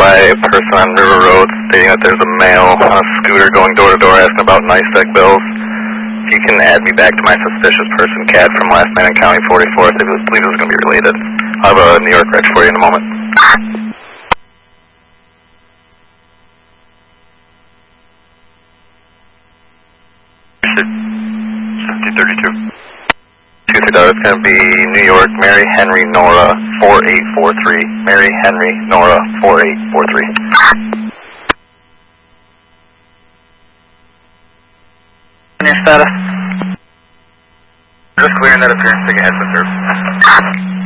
by a person on River Road stating that there's a male on a scooter going door to door asking about NYSEC bills. If you can add me back to my suspicious person, Cat from last night in County 44, I believe it was going to be related. I'll have a New York reg for you in a moment. It's going to be New York, Mary Henry Nora 4843. Mary Henry Nora 4843. And your status? Just clearing that appearance to get heads up there.